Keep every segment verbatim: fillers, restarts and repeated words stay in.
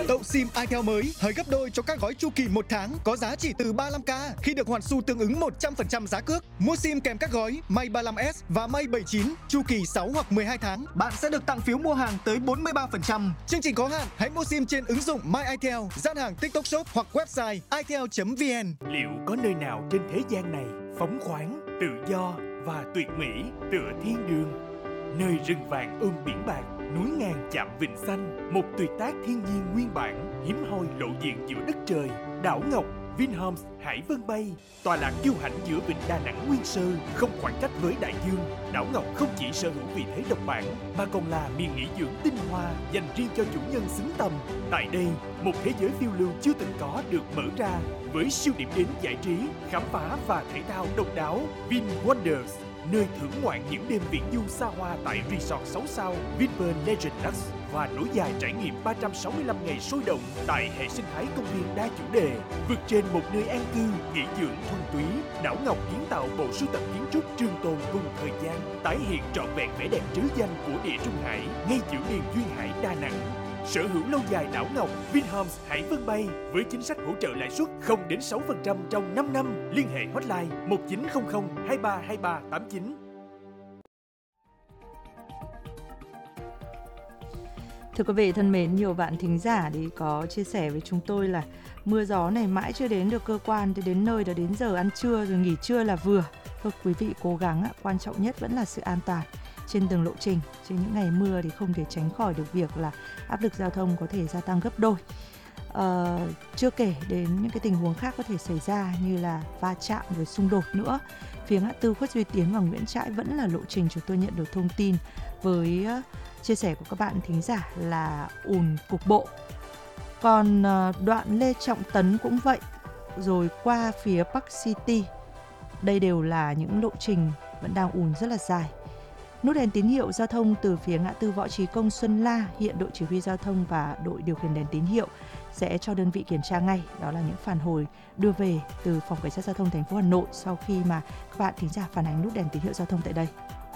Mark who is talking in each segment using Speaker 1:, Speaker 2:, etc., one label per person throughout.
Speaker 1: Tậu SIM itel mới hời gấp đôi cho các gói chu kỳ một tháng có giá chỉ từ ba mươi lăm k khi được hoàn xu tương ứng một trăm phần trăm giá cước. Mua SIM kèm các gói Mate ba mươi lăm S và Mate bảy mươi chín chu kỳ sáu hoặc mười hai tháng, bạn sẽ được tặng phiếu mua hàng tới bốn mươi ba phần trăm. Chương trình có hạn, hãy mua SIM trên ứng dụng My itel, gian hàng TikTok Shop hoặc website itel chấm vn.
Speaker 2: Liệu có nơi nào trên thế gian này phóng khoáng, tự do và tuyệt mỹ tựa thiên đường? Nơi rừng vàng ôm biển bạc, núi ngàn chạm vịnh xanh, một tuyệt tác thiên nhiên nguyên bản, hiếm hoi lộ diện giữa đất trời. Đảo Ngọc Vinhomes Hải Vân Bay, tọa lạc kiêu hãnh giữa vịnh Đà Nẵng nguyên sơ, không khoảng cách với đại dương. Đảo Ngọc không chỉ sở hữu vị thế độc bản mà còn là miền nghỉ dưỡng tinh hoa dành riêng cho chủ nhân xứng tầm. Tại đây, một thế giới phiêu lưu chưa từng có được mở ra với siêu điểm đến giải trí, khám phá và thể thao độc đáo. Vin Wonders, nơi thưởng ngoạn những đêm viễn du xa hoa tại resort sáu sao Vinpearl Legend Lux và nối dài trải nghiệm ba trăm sáu mươi lăm ngày sôi động tại hệ sinh thái công viên đa chủ đề. Vượt trên một nơi an cư, nghỉ dưỡng thuần túy, Đảo Ngọc kiến tạo bộ sưu tập kiến trúc trường tồn cùng thời gian, tái hiện trọn vẹn vẻ đẹp trứ danh của địa Trung Hải ngay giữa miền duyên hải Đà Nẵng. Sở hữu lâu dài Đảo Ngọc Vinhomes Hải Vân Bay với chính sách hỗ trợ lãi suất không đến sáu phần trăm trong năm năm. Liên hệ hotline một chín không không hai ba hai ba tám chín.
Speaker 3: Thưa quý vị thân mến, nhiều bạn thính giả thì có chia sẻ với chúng tôi là mưa gió này mãi chưa đến được cơ quan, thì đến nơi đã đến giờ ăn trưa rồi nghỉ trưa là vừa. Thôi quý vị cố gắng, quan trọng nhất vẫn là sự an toàn trên từng lộ trình. Trên những ngày mưa thì không thể tránh khỏi được việc là áp lực giao thông có thể gia tăng gấp đôi. À, chưa kể đến những cái tình huống khác có thể xảy ra như là va chạm rồi xung đột nữa. Phía ngã tư Khuất Duy Tiến và Nguyễn Trãi vẫn là lộ trình chúng tôi nhận được thông tin với chia sẻ của các bạn thính giả là ùn cục bộ. Còn đoạn Lê Trọng Tấn cũng vậy, rồi qua phía Park City. Đây đều là những lộ trình vẫn đang ùn rất là dài. Nút đèn tín hiệu giao thông từ phía ngã tư Võ Trí Công Xuân La, hiện đội chỉ huy giao thông và đội điều khiển đèn tín hiệu sẽ cho đơn vị kiểm tra ngay. Đó là những phản hồi đưa về từ Phòng Cảnh sát Giao thông thành phố Hà Nội sau khi mà các bạn thính giả phản ánh nút đèn tín hiệu giao thông tại đây.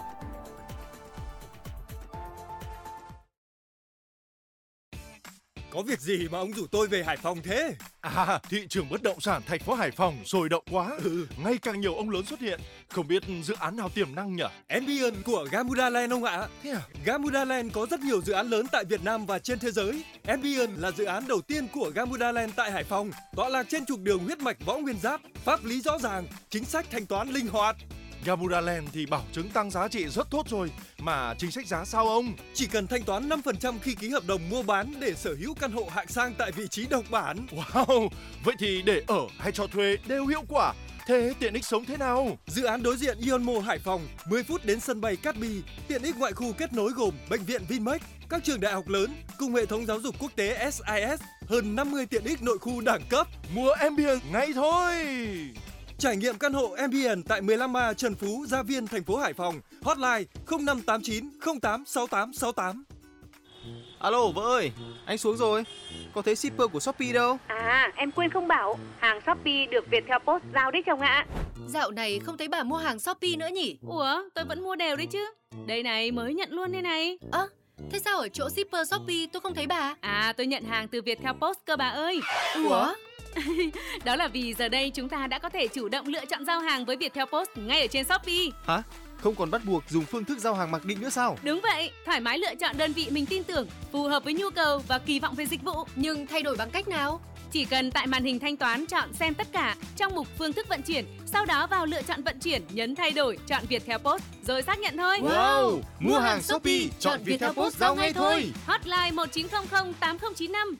Speaker 4: Có việc gì mà ông rủ tôi về Hải Phòng thế?
Speaker 5: À, thị trường bất động sản thành phố Hải Phòng sôi động quá.
Speaker 4: Ừ.
Speaker 5: Ngày càng nhiều ông lớn xuất hiện. Không biết dự án nào tiềm năng nhỉ?
Speaker 4: Ambience của Gamuda Land ông ạ.
Speaker 5: Thế à?
Speaker 4: Gamuda Land có rất nhiều dự án lớn tại Việt Nam và trên thế giới. Ambience là dự án đầu tiên của Gamuda Land tại Hải Phòng, tọa lạc trên trục đường huyết mạch Võ Nguyên Giáp, pháp lý rõ ràng, chính sách thanh toán linh hoạt.
Speaker 5: Gamuda Land thì bảo chứng tăng giá trị rất tốt rồi, mà chính sách giá sao ông?
Speaker 4: Chỉ cần thanh toán năm phần trăm khi ký hợp đồng mua bán để sở hữu căn hộ hạng sang tại vị trí độc bản.
Speaker 5: Wow, vậy thì để ở hay cho thuê đều hiệu quả. Thế tiện ích sống thế nào?
Speaker 4: Dự án đối diện Ion Mall Hải Phòng, mười phút đến sân bay Cát Bi, tiện ích ngoại khu kết nối gồm bệnh viện Vinmec, các trường đại học lớn cùng hệ thống giáo dục quốc tế ét i ét, hơn năm mươi tiện ích nội khu đẳng cấp.
Speaker 5: Mua Ambience ngay thôi.
Speaker 4: Trải nghiệm căn hộ Ambience tại mười lăm A Trần Phú, Gia Viên, thành phố Hải Phòng. Hotline không năm tám chín không tám sáu tám sáu tám.
Speaker 6: Alo vợ ơi, anh xuống rồi. Có thấy shipper của Shopee đâu?
Speaker 7: À, em quên không bảo, hàng Shopee được Viettel Post giao đấy chồng ạ.
Speaker 8: Dạo này không thấy bà mua hàng Shopee nữa nhỉ?
Speaker 9: Ủa, tôi vẫn mua đều đấy chứ. Đây này, mới nhận luôn đây này.
Speaker 8: Ơ, à, thế sao ở chỗ shipper Shopee tôi không thấy bà?
Speaker 9: À, tôi nhận hàng từ Viettel Post cơ bà ơi.
Speaker 8: Ủa?
Speaker 9: Đó là vì giờ đây chúng ta đã có thể chủ động lựa chọn giao hàng với Viettel Post ngay ở trên Shopee.
Speaker 6: Hả? Không còn bắt buộc dùng phương thức giao hàng mặc định nữa sao?
Speaker 9: Đúng vậy, thoải mái lựa chọn đơn vị mình tin tưởng, phù hợp với nhu cầu và kỳ vọng về dịch vụ.
Speaker 8: Nhưng thay đổi bằng cách nào?
Speaker 9: Chỉ cần tại màn hình thanh toán chọn xem tất cả trong mục phương thức vận chuyển, sau đó vào lựa chọn vận chuyển, nhấn thay đổi, chọn Viettel Post rồi xác nhận thôi.
Speaker 6: Wow, mua hàng Shopee, chọn Viettel Post giao ngay thôi.
Speaker 9: Hotline một chín không không tám không chín năm.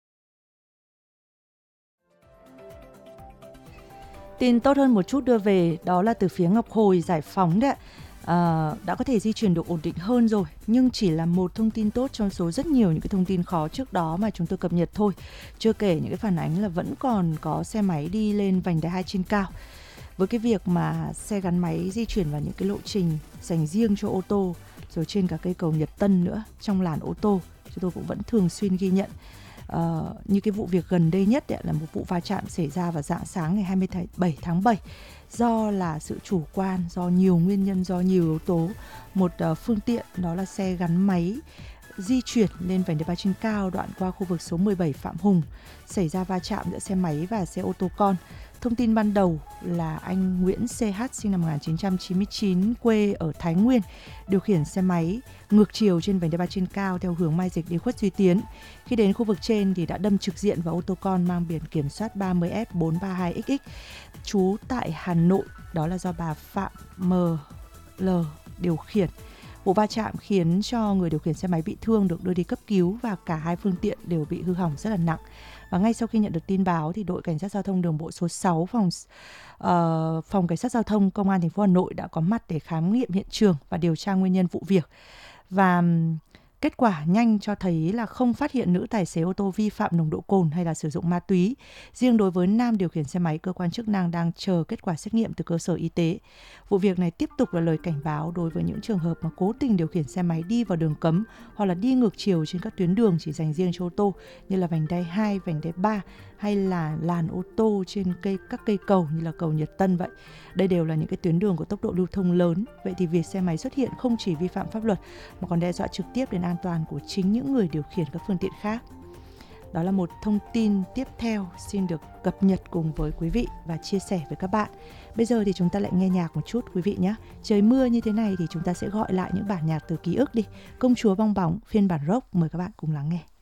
Speaker 3: Tin tốt hơn một chút đưa về đó là từ phía Ngọc Hồi, Giải Phóng đấy. À, đã có thể di chuyển được ổn định hơn rồi, nhưng chỉ là một thông tin tốt trong số rất nhiều những cái thông tin khó trước đó mà chúng tôi cập nhật thôi. Chưa kể những cái phản ánh là vẫn còn có xe máy đi lên vành đai hai trên cao. Với cái việc mà xe gắn máy di chuyển vào những cái lộ trình dành riêng cho ô tô, rồi trên cả cây cầu Nhật Tân nữa trong làn ô tô, chúng tôi cũng vẫn thường xuyên ghi nhận. Uh, như cái vụ việc gần đây nhất ấy, là một vụ va chạm xảy ra vào rạng sáng ngày hai mươi bảy tháng bảy, do là sự chủ quan, do nhiều nguyên nhân, do nhiều yếu tố. Một uh, phương tiện đó là xe gắn máy di chuyển lên vành đai ba trên cao đoạn qua khu vực số mười bảy Phạm Hùng, xảy ra va chạm giữa xe máy và xe ô tô con. Thông tin ban đầu là anh Nguyễn xê hát sinh năm một nghìn chín trăm chín mươi chín, quê ở Thái Nguyên, điều khiển xe máy ngược chiều trên vành đai ba trên cao theo hướng Mai Dịch đi Khuất Duy Tiến. Khi đến khu vực trên thì đã đâm trực diện vào ô tô con mang biển kiểm soát ba mươi F bốn ba hai X X, trú tại Hà Nội, đó là do bà Phạm em lờ điều khiển. Vụ va chạm khiến cho người điều khiển xe máy bị thương, được đưa đi cấp cứu và cả hai phương tiện đều bị hư hỏng rất là nặng. Và ngay sau khi nhận được tin báo thì đội cảnh sát giao thông đường bộ số sáu phòng uh, phòng cảnh sát giao thông công an thành phố Hà Nội đã có mặt để khám nghiệm hiện trường và điều tra nguyên nhân vụ việc. Và kết quả nhanh cho thấy là không phát hiện nữ tài xế ô tô vi phạm nồng độ cồn hay là sử dụng ma túy. Riêng đối với nam điều khiển xe máy, cơ quan chức năng đang chờ kết quả xét nghiệm từ cơ sở y tế. Vụ việc này tiếp tục là lời cảnh báo đối với những trường hợp mà cố tình điều khiển xe máy đi vào đường cấm hoặc là đi ngược chiều trên các tuyến đường chỉ dành riêng cho ô tô như là vành đai hai, vành đai ba hay là làn ô tô trên cây các cây cầu như là cầu Nhật Tân vậy. Đây đều là những cái tuyến đường có tốc độ lưu thông lớn. Vậy thì việc xe máy xuất hiện không chỉ vi phạm pháp luật mà còn đe dọa trực tiếp đến an toàn của chính những người điều khiển các phương tiện khác. Đó là một thông tin tiếp theo xin được cập nhật cùng với quý vị và chia sẻ với các bạn. Bây giờ thì chúng ta lại nghe nhạc một chút quý vị nhé. Trời mưa như thế này thì chúng ta sẽ gọi lại những bản nhạc từ ký ức đi. Công chúa bong bóng phiên bản rock, mời các bạn cùng lắng nghe.